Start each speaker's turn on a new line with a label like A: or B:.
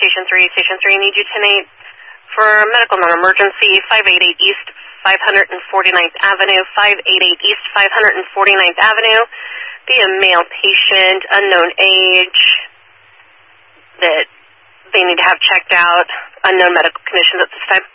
A: Station 3. Station 3, I need you tonight for medical non-emergency, 588 East 549th Avenue, 588 East 549th Avenue. Be a male patient, unknown age, that they need to have checked out, unknown medical conditions at this time.